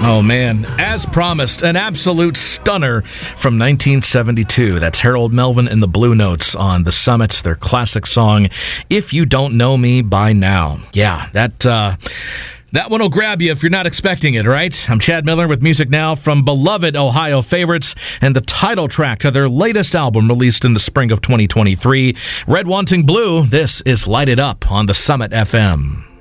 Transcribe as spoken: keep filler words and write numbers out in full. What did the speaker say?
Oh, man. As promised, an absolute stunner from nineteen seventy-two. That's Harold Melvin and the Blue Notes on The Summit, their classic song, If You Don't Know Me By Now. Yeah, that... Uh, That one will grab you if you're not expecting it, right? I'm Chad Miller with music now from beloved Ohio favorites and the title track to their latest album released in the spring of twenty twenty-three. Red Wanting Blue, this is Light It Up on The Summit F M.